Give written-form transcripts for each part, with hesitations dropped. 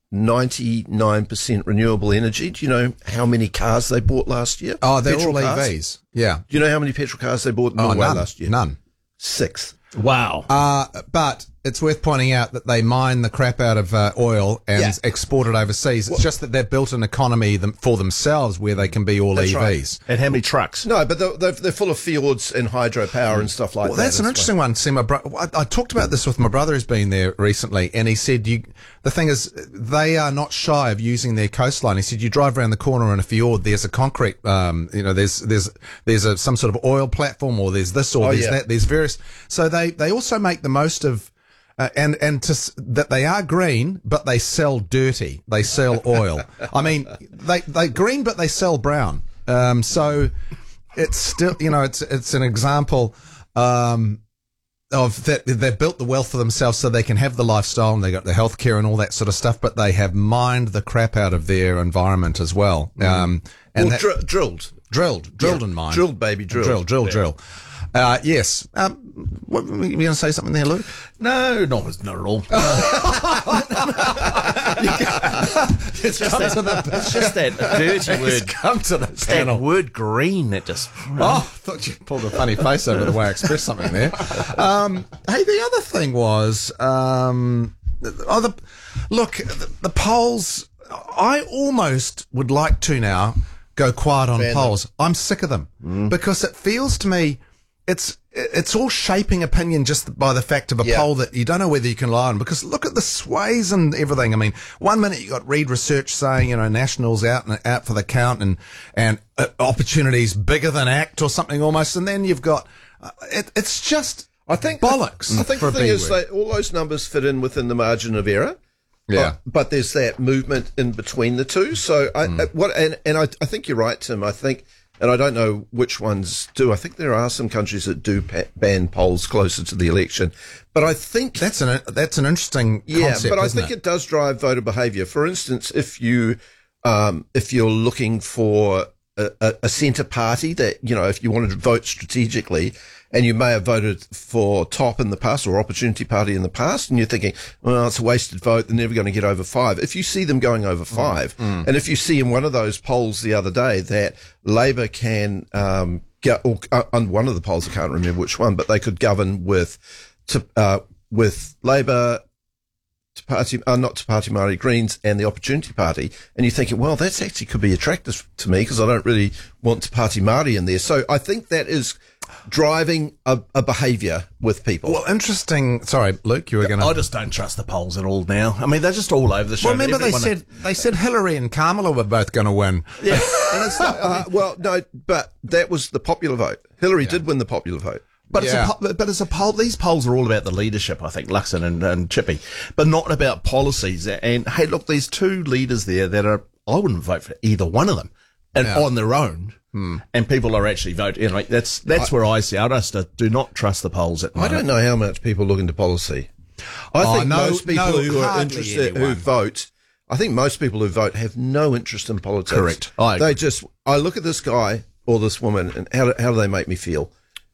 99% renewable energy. Do you know how many cars they bought last year? Oh, they're petrol all cars? EVs. Yeah. Do you know how many petrol cars they bought in Norway last year? None. 6. Wow. But it's worth pointing out that they mine the crap out of oil and export it overseas. It's just that they've built an economy for themselves where they can be all EVs. Right. And how many trucks? No, but they're full of fjords and hydropower and stuff like that. Well, that's an interesting one. See, I talked about this with my brother who's been there recently, and he said the thing is they are not shy of using their coastline. He said you drive around the corner in a fjord, there's a concrete, there's some sort of oil platform, or there's this or that. There's various. So they also make the most of. That they are green, but they sell dirty. They sell oil. I mean, they green, but they sell brown. So it's still, it's an example of that they've built the wealth for themselves so they can have the lifestyle, and they got the healthcare and all that sort of stuff. But they have mined the crap out of their environment as well. Drilled and mined. Drilled, baby, drilled. Drill. Yes. What, were you going to say something there, Luke? No, not at all. It's just that dirty word. Come to the panel. That word green that just... Oh, I thought you pulled a funny face over the way I expressed something there. Hey, the other thing was, the polls, I almost would like to now go quiet on polls. I'm sick of them because it feels to me it's all shaping opinion just by the fact of a poll that you don't know whether you can rely on, because look at the sways and everything. I mean, one minute you got Reid Research saying, Nationals out for the count and opportunities bigger than ACT or something almost, and then you've got it's just bollocks. I think the thing is that all those numbers fit in within the margin of error. Yeah, but there's that movement in between the two. So I think you're right, Tim. I think. And I don't know which ones do. I think there are some countries that do ban polls closer to the election. But I think that's an interesting concept. But I think it does drive voter behaviour. For instance, if you're looking for a centre party that, if you wanted to vote strategically, and you may have voted for TOP in the past or Opportunity Party in the past, and you're thinking, well, it's a wasted vote, they're never going to get over 5. If you see them going over 5, and if you see in one of those polls the other day that Labour can get, or on one of the polls, I can't remember which one, but they could govern with Labour, not to Party Māori Greens and the Opportunity Party, and you're thinking, well, that's actually could be attractive to me because I don't really want to Party Māori in there. So I think that is driving a behaviour with people. Well, interesting. Sorry, Luke, you were going to... I just don't trust the polls at all now. I mean, they're just all over the show. Well, remember they said Hillary and Kamala were both going to win. Yeah. And it's like, well, no, but that was the popular vote. Hillary did win the popular vote. But it's a poll. These polls are all about the leadership, I think, Luxon and Chippy, but not about policies. And hey, look, there's two leaders there that I wouldn't vote for either one of them, and on their own. And people are actually voting. That's where I see. I just do not trust the polls at the moment. I don't know how much people look into policy. I think most people who are interested who vote. I think most people who vote have no interest in politics. Correct. I look at this guy or this woman, and how do they make me feel?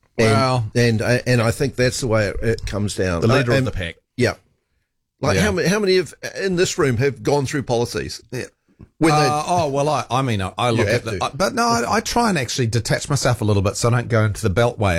And I think that's the way it comes down. The leader of the pack. Yeah. How many in this room have gone through policies? Yeah. I look at but no, I try and actually detach myself a little bit so I don't go into the beltway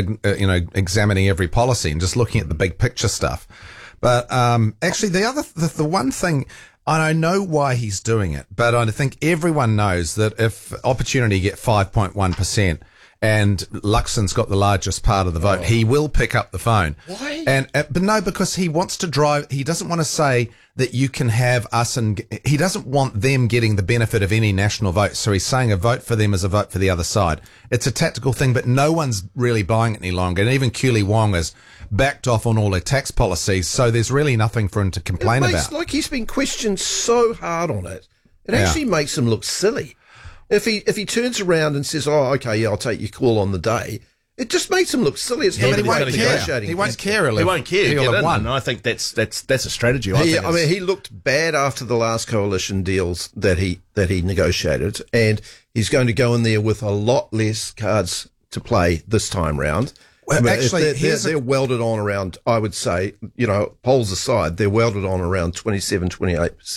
of examining every policy and just looking at the big picture stuff. But actually, the one thing, and I know why he's doing it, but I think everyone knows that if Opportunity get 5.1%. And Luxon's got the largest part of the vote, he will pick up the phone. Why? But no, because he wants to drive. He doesn't want to say that you can have us, and he doesn't want them getting the benefit of any national vote. So he's saying a vote for them is a vote for the other side. It's a tactical thing, but no one's really buying it any longer. And even Keely Wong has backed off on all their tax policies. So there's really nothing for him to complain about. It's like he's been questioned so hard on it. It actually makes him look silly. If he turns around and says, "Oh, okay, yeah, I'll take your call on the day," it just makes him look silly. It's he won't care. He won't care. He won't care. He'll have won. And I think that's a strategy. He looked bad after the last coalition deals that he negotiated, and he's going to go in there with a lot less cards to play this time round. Well, actually, they're welded on around, I would say, polls aside, they're welded on around 27, 28%.